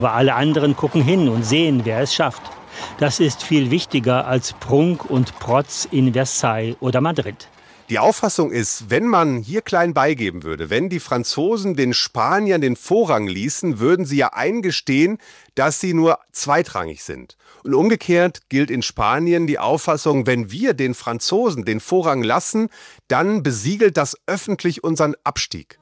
Aber alle anderen gucken hin und sehen, wer es schafft. Das ist viel wichtiger als Prunk und Protz in Versailles oder Madrid. Die Auffassung ist, wenn man hier klein beigeben würde, wenn die Franzosen den Spaniern den Vorrang ließen, würden sie ja eingestehen, dass sie nur zweitrangig sind. Und umgekehrt gilt in Spanien die Auffassung, wenn wir den Franzosen den Vorrang lassen, dann besiegelt das öffentlich unseren Abstieg.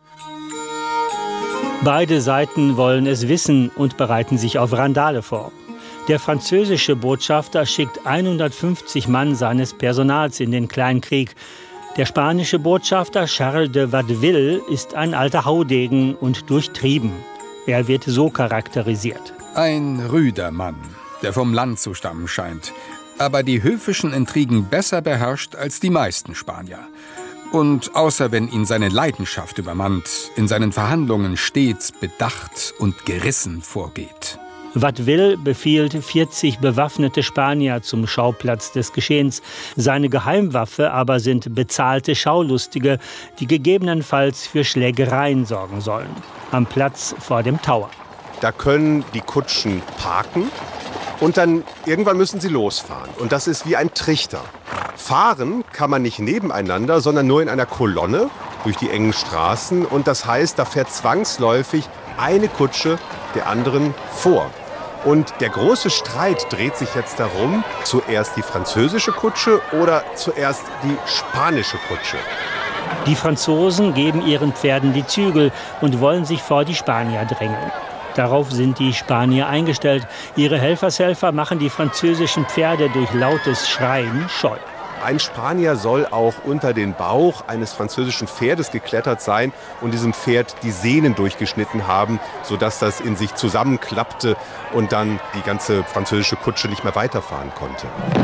Beide Seiten wollen es wissen und bereiten sich auf Randale vor. Der französische Botschafter schickt 150 Mann seines Personals in den Kleinkrieg. Der spanische Botschafter Charles de Watteville ist ein alter Haudegen und durchtrieben. Er wird so charakterisiert. Ein rüder Mann, der vom Land zu stammen scheint, aber die höfischen Intrigen besser beherrscht als die meisten Spanier. Und außer wenn ihn seine Leidenschaft übermannt, in seinen Verhandlungen stets bedacht und gerissen vorgeht. Watteville befiehlt 40 bewaffnete Spanier zum Schauplatz des Geschehens. Seine Geheimwaffe aber sind bezahlte Schaulustige, die gegebenenfalls für Schlägereien sorgen sollen. Am Platz vor dem Tower. Da können die Kutschen parken und dann irgendwann müssen sie losfahren. Und das ist wie ein Trichter. Fahren kann man nicht nebeneinander, sondern nur in einer Kolonne durch die engen Straßen. Und das heißt, da fährt zwangsläufig eine Kutsche der anderen vor. Und der große Streit dreht sich jetzt darum, zuerst die französische Kutsche oder zuerst die spanische Kutsche. Die Franzosen geben ihren Pferden die Zügel und wollen sich vor die Spanier drängeln. Darauf sind die Spanier eingestellt. Ihre Helfershelfer machen die französischen Pferde durch lautes Schreien scheu. Ein Spanier soll auch unter den Bauch eines französischen Pferdes geklettert sein und diesem Pferd die Sehnen durchgeschnitten haben, sodass das in sich zusammenklappte und dann die ganze französische Kutsche nicht mehr weiterfahren konnte.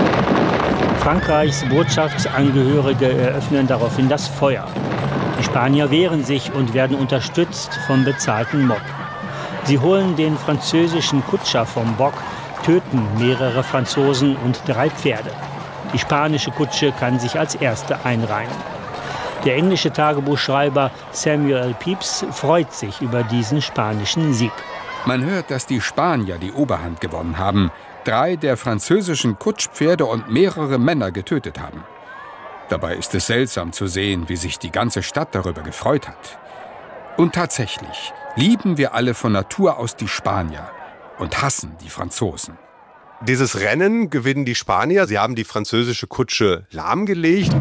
Frankreichs Botschaftsangehörige eröffnen daraufhin das Feuer. Die Spanier wehren sich und werden unterstützt vom bezahlten Mob. Sie holen den französischen Kutscher vom Bock, töten mehrere Franzosen und 3 Pferde. Die spanische Kutsche kann sich als erste einreihen. Der englische Tagebuchschreiber Samuel Pepys freut sich über diesen spanischen Sieg. Man hört, dass die Spanier die Oberhand gewonnen haben, 3 der französischen Kutschpferde und mehrere Männer getötet haben. Dabei ist es seltsam zu sehen, wie sich die ganze Stadt darüber gefreut hat. Und tatsächlich lieben wir alle von Natur aus die Spanier und hassen die Franzosen. Dieses Rennen gewinnen die Spanier. Sie haben die französische Kutsche lahmgelegt.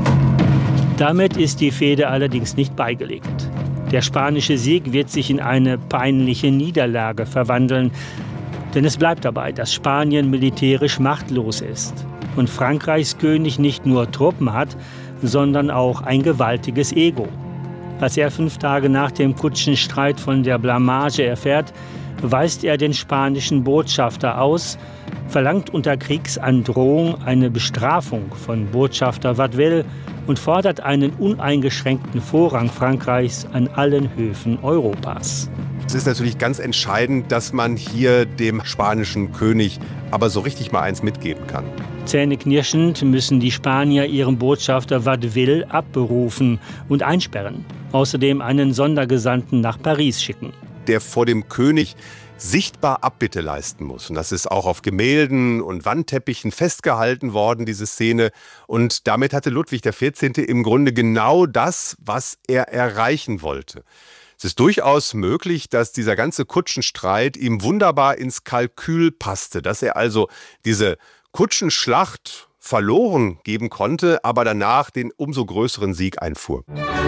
Damit ist die Fehde allerdings nicht beigelegt. Der spanische Sieg wird sich in eine peinliche Niederlage verwandeln. Denn es bleibt dabei, dass Spanien militärisch machtlos ist. Und Frankreichs König nicht nur Truppen hat, sondern auch ein gewaltiges Ego. Als er 5 Tage nach dem Kutschenstreit von der Blamage erfährt, weist er den spanischen Botschafter aus, verlangt unter Kriegsandrohung eine Bestrafung von Botschafter Watteville und fordert einen uneingeschränkten Vorrang Frankreichs an allen Höfen Europas. Es ist natürlich ganz entscheidend, dass man hier dem spanischen König aber so richtig mal eins mitgeben kann. Zähneknirschend müssen die Spanier ihren Botschafter Watteville abberufen und einsperren. Außerdem einen Sondergesandten nach Paris schicken. Der vor dem König sichtbar Abbitte leisten muss. Und das ist auch auf Gemälden und Wandteppichen festgehalten worden, diese Szene. Und damit hatte Ludwig XIV. Im Grunde genau das, was er erreichen wollte. Es ist durchaus möglich, dass dieser ganze Kutschenstreit ihm wunderbar ins Kalkül passte, dass er also diese Kutschenschlacht verloren geben konnte, aber danach den umso größeren Sieg einfuhr.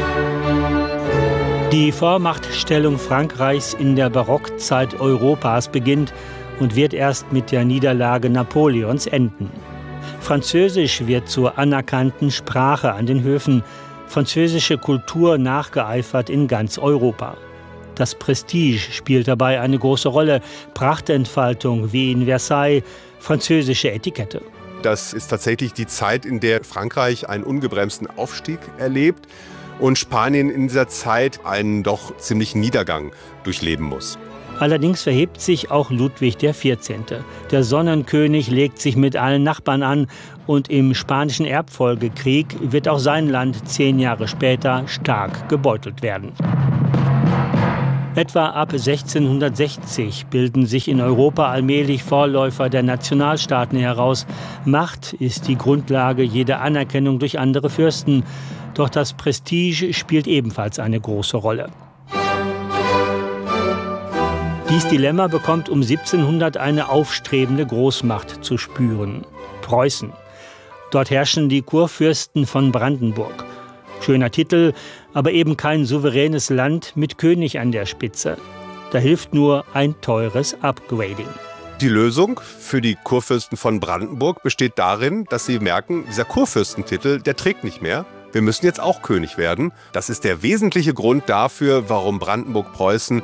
Die Vormachtstellung Frankreichs in der Barockzeit Europas beginnt und wird erst mit der Niederlage Napoleons enden. Französisch wird zur anerkannten Sprache an den Höfen, französische Kultur nachgeeifert in ganz Europa. Das Prestige spielt dabei eine große Rolle, Prachtentfaltung wie in Versailles, französische Etikette. Das ist tatsächlich die Zeit, in der Frankreich einen ungebremsten Aufstieg erlebt und Spanien in dieser Zeit einen doch ziemlichen Niedergang durchleben muss. Allerdings verhebt sich auch Ludwig XIV. Der Sonnenkönig legt sich mit allen Nachbarn an und im Spanischen Erbfolgekrieg wird auch sein Land 10 Jahre später stark gebeutelt werden. Etwa ab 1660 bilden sich in Europa allmählich Vorläufer der Nationalstaaten heraus. Macht ist die Grundlage jeder Anerkennung durch andere Fürsten. Doch das Prestige spielt ebenfalls eine große Rolle. Dieses Dilemma bekommt um 1700 eine aufstrebende Großmacht zu spüren: Preußen. Dort herrschen die Kurfürsten von Brandenburg. Schöner Titel, aber eben kein souveränes Land mit König an der Spitze. Da hilft nur ein teures Upgrading. Die Lösung für die Kurfürsten von Brandenburg besteht darin, dass sie merken, dieser Kurfürstentitel, der trägt nicht mehr. Wir müssen jetzt auch König werden. Das ist der wesentliche Grund dafür, warum Brandenburg-Preußen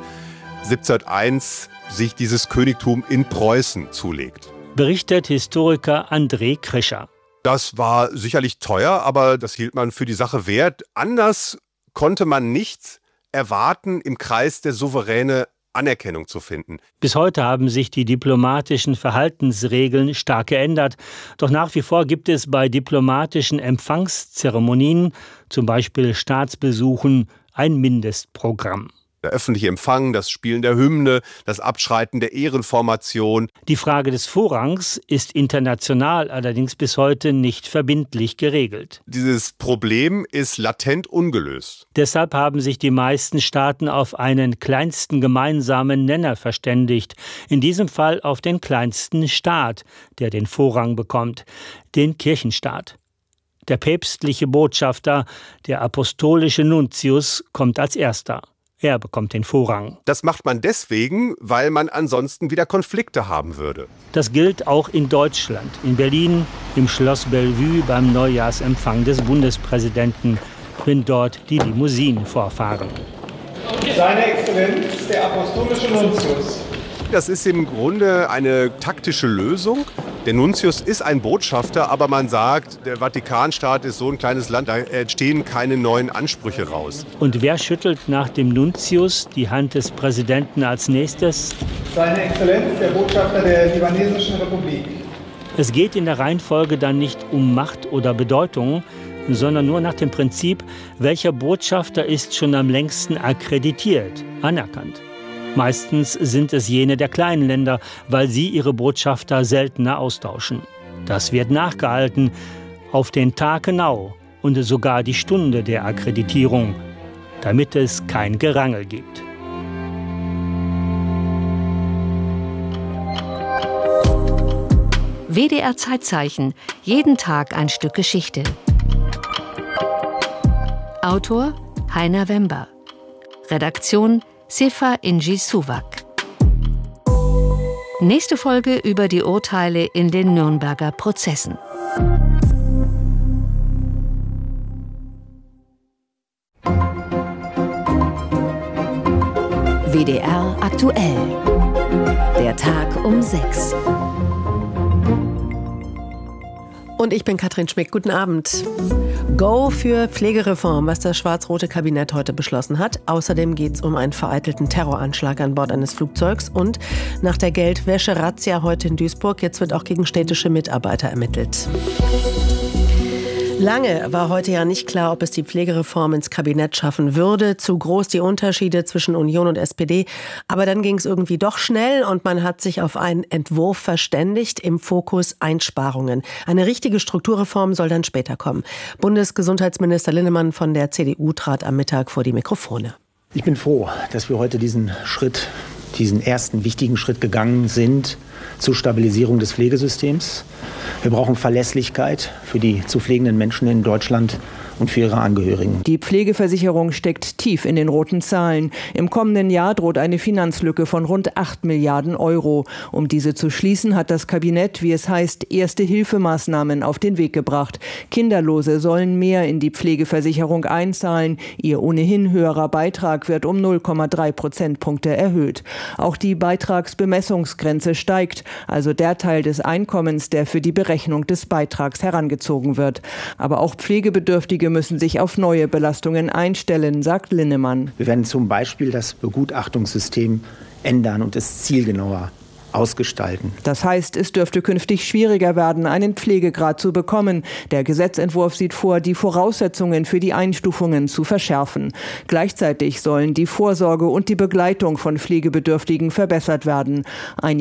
1701 sich dieses Königtum in Preußen zulegt. Berichtet Historiker André Krischer. Das war sicherlich teuer, aber das hielt man für die Sache wert. Anders konnte man nicht erwarten, im Kreis der souveräne Anerkennung zu finden. Bis heute haben sich die diplomatischen Verhaltensregeln stark geändert. Doch nach wie vor gibt es bei diplomatischen Empfangszeremonien, zum Beispiel Staatsbesuchen, ein Mindestprogramm. Der öffentliche Empfang, das Spielen der Hymne, das Abschreiten der Ehrenformation. Die Frage des Vorrangs ist international allerdings bis heute nicht verbindlich geregelt. Dieses Problem ist latent ungelöst. Deshalb haben sich die meisten Staaten auf einen kleinsten gemeinsamen Nenner verständigt. In diesem Fall auf den kleinsten Staat, der den Vorrang bekommt, den Kirchenstaat. Der päpstliche Botschafter, der apostolische Nuntius, kommt als erster. Er bekommt den Vorrang. Das macht man deswegen, weil man ansonsten wieder Konflikte haben würde. Das gilt auch in Deutschland. In Berlin, im Schloss Bellevue beim Neujahrsempfang des Bundespräsidenten, wenn dort die Limousinen vorfahren. Seine Exzellenz, der apostolische Nuntius. Das ist im Grunde eine taktische Lösung. Der Nuntius ist ein Botschafter, aber man sagt, der Vatikanstaat ist so ein kleines Land, da entstehen keine neuen Ansprüche raus. Und wer schüttelt nach dem Nuntius die Hand des Präsidenten als nächstes? Seine Exzellenz, der Botschafter der Libanesischen Republik. Es geht in der Reihenfolge dann nicht um Macht oder Bedeutung, sondern nur nach dem Prinzip, welcher Botschafter ist schon am längsten akkreditiert, anerkannt. Meistens sind es jene der kleinen Länder, weil sie ihre Botschafter seltener austauschen. Das wird nachgehalten, auf den Tag genau und sogar die Stunde der Akkreditierung, damit es kein Gerangel gibt. WDR Zeitzeichen, jeden Tag ein Stück Geschichte. Autor Heiner Wember. Redaktion Sefa Inji Suwak. Nächste Folge über die Urteile in den Nürnberger Prozessen. WDR aktuell. Der Tag um 6. Und ich bin Katrin Schmick. Guten Abend. Go für Pflegereform, was das schwarz-rote Kabinett heute beschlossen hat. Außerdem geht es um einen vereitelten Terroranschlag an Bord eines Flugzeugs und nach der Geldwäsche-Razzia heute in Duisburg. Jetzt wird auch gegen städtische Mitarbeiter ermittelt. Lange war heute ja nicht klar, ob es die Pflegereform ins Kabinett schaffen würde. Zu groß die Unterschiede zwischen Union und SPD. Aber dann ging es irgendwie doch schnell und man hat sich auf einen Entwurf verständigt. Im Fokus Einsparungen. Eine richtige Strukturreform soll dann später kommen. Bundesgesundheitsminister Linnemann von der CDU trat am Mittag vor die Mikrofone. Ich bin froh, dass wir heute diesen ersten wichtigen Schritt gegangen sind zur Stabilisierung des Pflegesystems. Wir brauchen Verlässlichkeit für die zu pflegenden Menschen in Deutschland und für ihre Angehörigen. Die Pflegeversicherung steckt tief in den roten Zahlen. Im kommenden Jahr droht eine Finanzlücke von rund 8 Milliarden Euro. Um diese zu schließen, hat das Kabinett, wie es heißt, erste Hilfemaßnahmen auf den Weg gebracht. Kinderlose sollen mehr in die Pflegeversicherung einzahlen. Ihr ohnehin höherer Beitrag wird um 0,3 Prozentpunkte erhöht. Auch die Beitragsbemessungsgrenze steigt, also der Teil des Einkommens, der für die Berechnung des Beitrags herangezogen wird. Aber auch Pflegebedürftige müssen sich auf neue Belastungen einstellen, sagt Linnemann. Wir werden zum Beispiel das Begutachtungssystem ändern und es zielgenauer ausgestalten. Das heißt, es dürfte künftig schwieriger werden, einen Pflegegrad zu bekommen. Der Gesetzentwurf sieht vor, die Voraussetzungen für die Einstufungen zu verschärfen. Gleichzeitig sollen die Vorsorge und die Begleitung von Pflegebedürftigen verbessert werden.